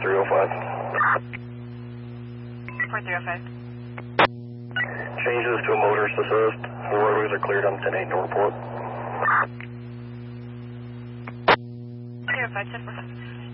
4305. 4305. Changes to a motorist assist. The roadways are cleared on 10-8 Northport. 305, 10-4.